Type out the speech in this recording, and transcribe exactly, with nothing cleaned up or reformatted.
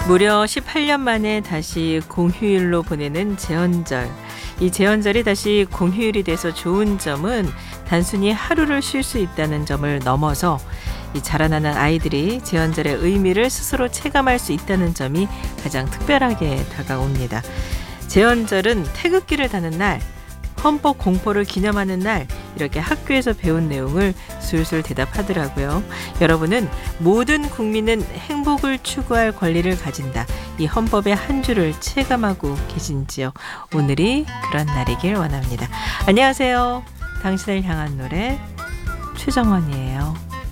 무려 십팔 년 만에 다시 공휴일로 보내는 제헌절. 이 제헌절이 다시 공휴일이 돼서 좋은 점은 단순히 하루를 쉴 수 있다는 점을 넘어서 이 자라나는 아이들이 제헌절의 의미를 스스로 체감할 수 있다는 점이 가장 특별하게 다가옵니다. 제헌절은 태극기를 다는 날, 헌법 공포를 기념하는 날, 이렇게 학교에서 배운 내용을 술술 대답하더라고요. 여러분은 모든 국민은 행복을 추구할 권리를 가진다. 이 헌법의 한 줄을 체감하고 계신지요? 오늘이 그런 날이길 원합니다. 안녕하세요. 당신을 향한 노래 최정원이에요.